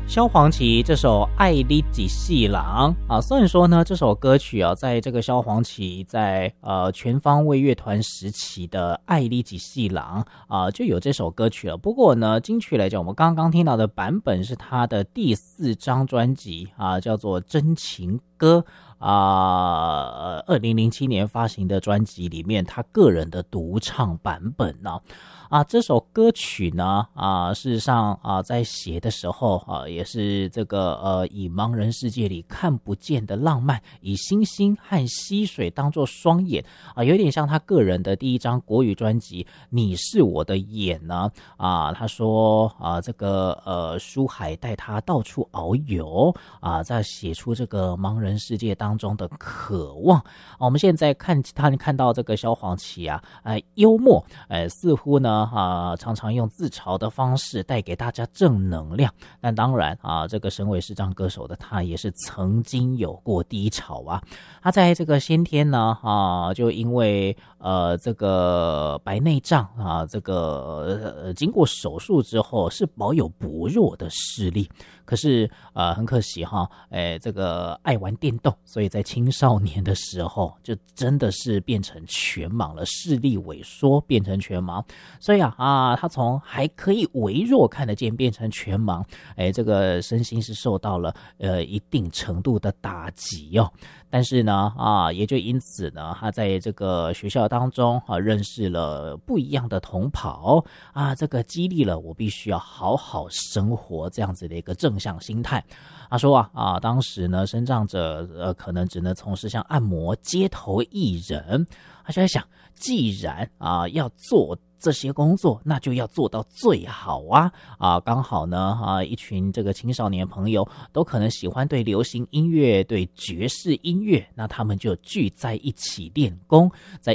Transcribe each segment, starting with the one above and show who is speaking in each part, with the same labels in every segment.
Speaker 1: 萧煌奇这首《爱你一世人》啊，虽然说呢这首歌曲啊，在这个萧煌奇在全方位乐团时期的《爱你一世人》啊就有这首歌曲了。不过呢，精确来讲，我们刚刚听到的版本是他的第4张专辑啊，叫做《真情歌》2007年发行的专辑里面，他个人的独唱版本呢。这首歌曲呢事实上在写的时候也是这个以盲人世界里看不见的浪漫，以星星和溪水当作双眼有点像他个人的第1张国语专辑《你是我的眼》呢他说这个书海带他到处遨游在写出这个盲人世界当中的渴望我们现在看到这个萧煌奇幽默似乎呢常常用自嘲的方式带给大家正能量，但当然这个身为视障歌手的他也是曾经有过低潮他在这个先天呢就因为这个白内障这个经过手术之后是保有薄弱的视力，可是很可惜这个爱玩电动，所以在青少年的时候就真的是变成全盲了，视力萎缩变成全盲，所以他从还可以微弱看得见变成全盲，这个身心是受到了一定程度的打击但是呢也就因此呢，他在这个学校当中认识了不一样的同袍这个激励了我必须要好好生活这样子的一个正向心态。他说当时呢身障者可能只能从事像按摩、街头艺人，他就在想，既然要做这些工作，那就要做到最好刚好呢一群这个青少年朋友都可能喜欢对流行音乐、对爵士音乐，那他们就聚在一起练功。在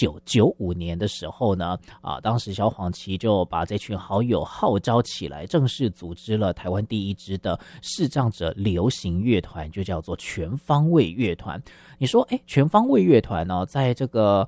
Speaker 1: 1995年的时候呢当时萧煌奇就把这群好友号召起来，正式组织了台湾第1支的视障者流行乐团，就叫做全方位乐团。你说全方位乐团呢在这个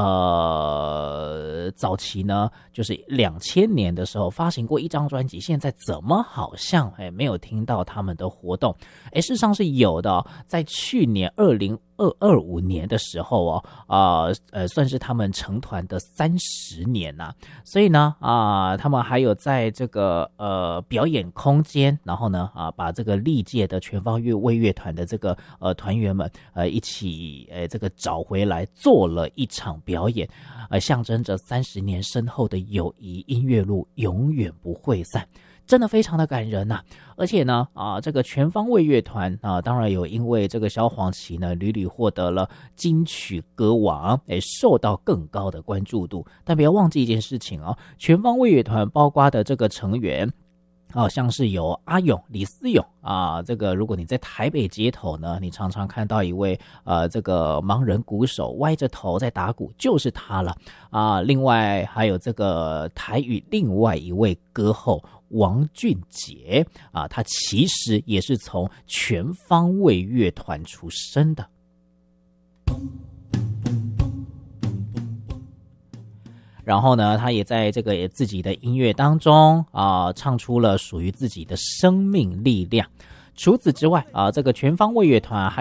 Speaker 1: 早期呢就是2000年的时候发行过1张专辑，现在怎么好像没有听到他们的活动？事实上是有的在去年2025年的时候算是他们成团的30年所以呢他们还有在这个表演空间，然后呢把这个历届的全方位乐团的这个团员们一起这个找回来做了一场表演，象征着30年深厚的友谊，音乐路永远不会散，真的非常的感人而且呢这个全方位乐团当然有因为这个萧煌奇呢屡屡获得了金曲歌王受到更高的关注度。但不要忘记一件事情全方位乐团包括的这个成员像是有阿勇、李思勇这个如果你在台北街头呢，你常常看到一位这个盲人鼓手歪着头在打鼓，就是他了另外还有这个台语另外一位歌后王俊杰他其实也是从全方位乐团出身的。然后呢，他也在这个自己的音乐当中唱出了属于自己的生命力量。除此之外这个全方位乐团还